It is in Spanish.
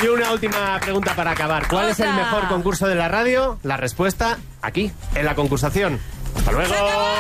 Y una última pregunta para acabar. ¿Cuál es el mejor concurso de la radio? La respuesta aquí, en la concursación. ¡Hasta luego!